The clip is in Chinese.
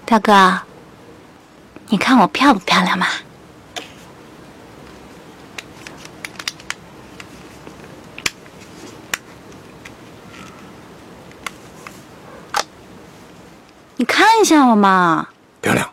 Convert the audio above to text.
大哥，你看我漂不漂亮嘛？你看一下我嘛。 漂亮。